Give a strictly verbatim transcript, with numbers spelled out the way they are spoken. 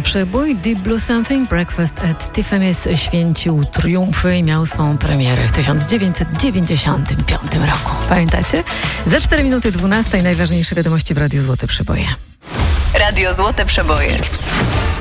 Przebój. Deep Blue Something, Breakfast at Tiffany's święcił triumfy i miał swą premierę w tysiąc dziewięćset dziewięćdziesiątym piątym roku. Pamiętacie? Za cztery minuty dwunastej najważniejsze wiadomości w Radiu Złote Przeboje. Radio Złote Przeboje.